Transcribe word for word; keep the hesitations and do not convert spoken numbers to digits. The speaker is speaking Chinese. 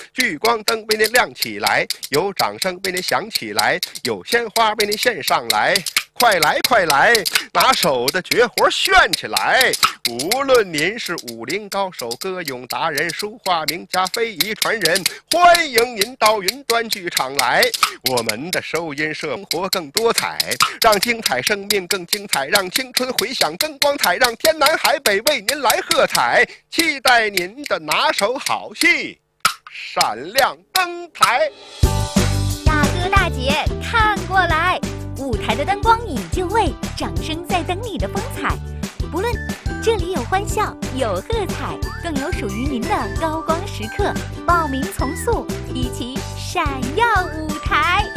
聚光灯为您亮起来，有掌声为您响起来，有鲜花为您献上来。快来快来，拿手的绝活炫起来！无论您是武林高手、歌咏达人、书画名家、非遗传人，欢迎您到云端剧场来。我们的收音社生活更多彩，让精彩生命更精彩，让青春回响更光彩，让天南海北为您来喝彩。期待您的拿手好戏闪亮登台。 大哥大姐看过来，舞台的灯光已就位，掌声在等你的风采。不论这里有欢笑，有喝彩，更有属于您的高光时刻。报名从速，一起闪耀舞台。